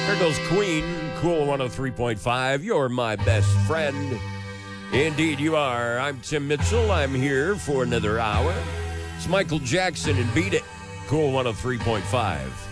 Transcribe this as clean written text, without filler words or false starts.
There goes Queen, Cool 103.5. You're my best friend. Indeed, you are. I'm Tim Mitchell. I'm here for another hour. It's Michael Jackson and Beat It, Cool 103.5.